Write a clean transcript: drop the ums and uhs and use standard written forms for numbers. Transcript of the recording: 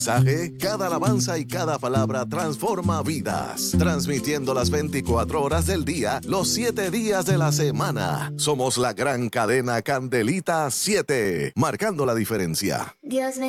Cada alabanza y cada palabra transforma vidas, transmitiendo las 24 horas del día, los 7 días de la semana. Somos la gran cadena Candelita 7, marcando la diferencia. Dios bendiga.